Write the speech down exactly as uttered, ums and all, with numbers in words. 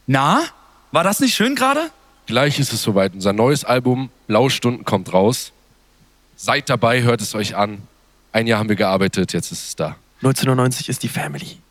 Na, war das nicht schön gerade? Gleich ist es soweit. Unser neues Album Blaue Stunden kommt raus. Seid dabei, hört es euch an. Ein Jahr haben wir gearbeitet, jetzt ist es da. neunzehnhundertneunzig ist die Family.